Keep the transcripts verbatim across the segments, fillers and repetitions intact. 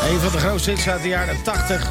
Een van de grootste hits uit de jaren tachtig.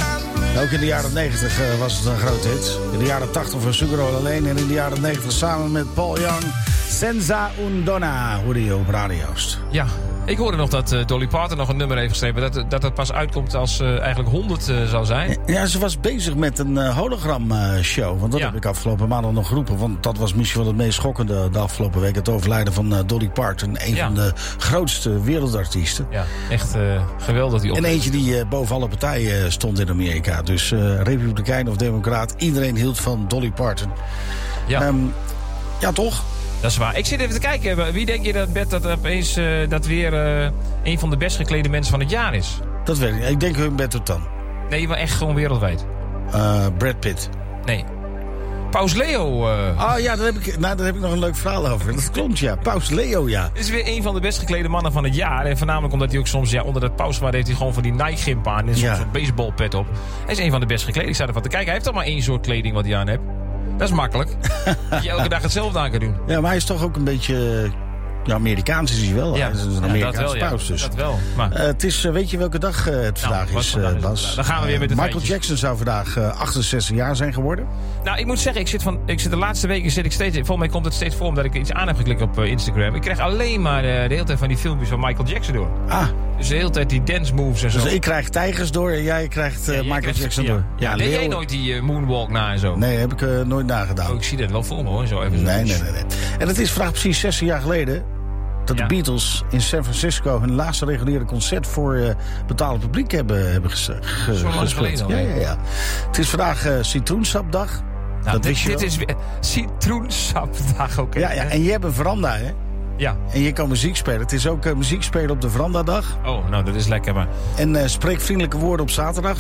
Ook in de jaren negentig uh, was het een groot hit. In de jaren tachtig van Sugar Roll alleen. En in de jaren negentig samen met Paul Young. Senza un donna, hoorde je op Radio Oost. Ja, ik hoorde nog dat uh, Dolly Parton nog een nummer heeft geschreven. Dat, dat het pas uitkomt als uh, eigenlijk honderd uh, zou zijn. Ja, ze was bezig met een uh, hologram uh, show. Want dat Ja. heb ik afgelopen maandag nog geroepen. Want dat was misschien wel het meest schokkende de afgelopen week. Het overlijden van uh, Dolly Parton. Een Ja. van de grootste wereldartiesten. Ja, echt uh, geweldig die op. En eentje die uh, boven alle partijen uh, stond in Amerika. Dus uh, Republikein of Democraat. Iedereen hield van Dolly Parton. Ja. Um, ja, toch? Dat is waar. Ik zit even te kijken. Wie denk je dat Bert dat opeens uh, dat weer uh, een van de best geklede mensen van het jaar is? Dat weet ik. Ik denk Humberto Tan. Nee, maar echt gewoon wereldwijd. Uh, Brad Pitt. Nee. Paus Leo. Uh, Oh ja, daar heb, ik, nou, daar heb ik nog een leuk verhaal over. Dat klopt, ja. Paus Leo, ja. is weer een van de best geklede mannen van het jaar. En voornamelijk omdat hij ook soms, ja, onder dat pauswaard heeft hij gewoon van die Nike-gimp aan. En soms Ja. een baseballpet op. Hij is een van de best gekleed. Ik sta ervan te kijken. Hij heeft al maar één soort kleding wat hij aan heeft. Dat is makkelijk. Dat je elke dag hetzelfde aan kan doen. Ja, maar hij is toch ook een beetje... Ja, Amerikaans is hij wel. Ja, Hij is een ja, Amerikaans dat wel, ja. paus dus. Dat wel. Maar, Uh, het is, uh, weet je welke dag uh, het vandaag wat is, vandaag uh, is het Bas? vandaag? Dan gaan we weer met de Michael feitjes. Jackson zou vandaag uh, achtenzestig jaar zijn geworden. nou, ik moet zeggen, ik zit, van, ik zit de laatste weken zit ik steeds... Volgens mij komt het steeds voor omdat ik iets aan heb geklikt op uh, Instagram. Ik krijg alleen maar uh, de hele tijd van die filmpjes van Michael Jackson door. Ah, Dus de hele tijd die dance moves en zo. dus ik krijg tijgers door en jij krijgt uh, Ja, jij Michael krijgt- Jackson ja. door. Ja, deed jij Leo- nooit die uh, moonwalk na en zo? Nee, heb ik uh, nooit nagedaan. Oh, ik zie dat wel voor me hoor. Zo even zo. Nee, nee, nee, nee. En het is vandaag precies zestig jaar geleden... dat Ja. de Beatles in San Francisco hun laatste reguliere concert voor uh, betaalde publiek hebben, hebben ges- ge- Zo lang gespeeld. geleden al, Ja, hè? ja, ja. Het is vandaag uh, citroensapdag. Nou, dat dit, wist je dit wel. is weer citroensapdag ook. Ja, ja, en je hebt een veranda, hè? ja. En je kan muziek spelen. Het is ook uh, muziek spelen op de verandadag. Oh, nou, dat is lekker, maar... En uh, spreek vriendelijke woorden op zaterdag.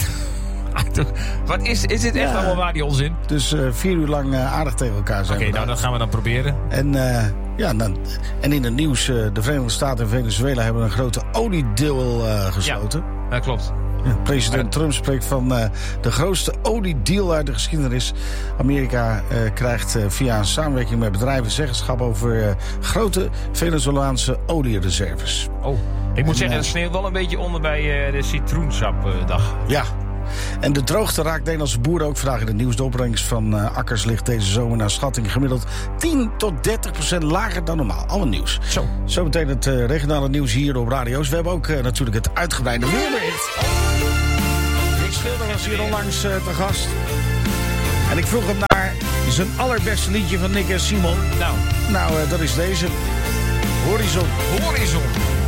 Wat is, is dit echt Ja. allemaal waar, die onzin? Dus uh, vier uur lang uh, aardig tegen elkaar zijn. Oké, we nou, dan. dat gaan we dan proberen. En, uh, ja, dan, en in het nieuws, uh, de Verenigde Staten en Venezuela hebben een grote oliedeal uh, gesloten. Dat klopt. Ja, president Maar- Trump spreekt van uh, de grootste oliedeal uit de geschiedenis. Amerika uh, krijgt uh, via een samenwerking met bedrijven zeggenschap over uh, grote Venezolaanse oliereserves. Oh, ik moet En, zeggen, uh, het sneeuwt wel een beetje onder bij uh, de citroensapdag. Ja. En de droogte raakt Nederlandse boeren ook vandaag in het nieuws. De opbrengst van uh, akkers ligt deze zomer naar schatting gemiddeld tien tot dertig procent lager dan normaal. Allemaal nieuws. Zo. Zometeen het uh, regionale nieuws hier op radio's. We hebben ook uh, natuurlijk het uitgebreide weerbericht. Rick Schilder was hier onlangs uh, te gast. En ik vroeg hem naar zijn allerbeste liedje van Nick en Simon. Nou, Nou, uh, dat is deze. Horizon. Horizon.